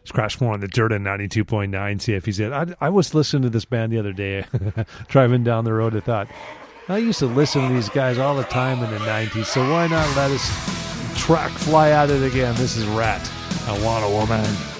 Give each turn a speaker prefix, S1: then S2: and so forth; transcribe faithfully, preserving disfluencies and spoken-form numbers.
S1: It's Crashmore on the Dirt on ninety-two point nine C F E Z. I, I was listening to this band the other day, driving down the road. I thought, I used to listen to these guys all the time in the nineties, so why not let us track fly at it again? This is Rat. I Want a Woman.